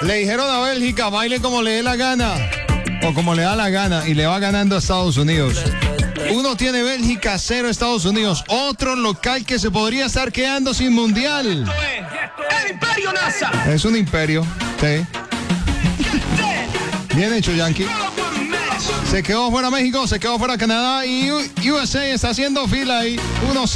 Le dijeron a Bélgica, baile como le dé la gana. O como le da la gana. Y le va ganando a Estados Unidos. Uno tiene Bélgica, 0 Estados Unidos. Otro local que se podría estar quedando sin mundial. El Imperio NASA. Es un imperio. Sí. Bien hecho, Yankee. Se quedó fuera México, se quedó fuera Canadá y USA está haciendo fila ahí. 1-0.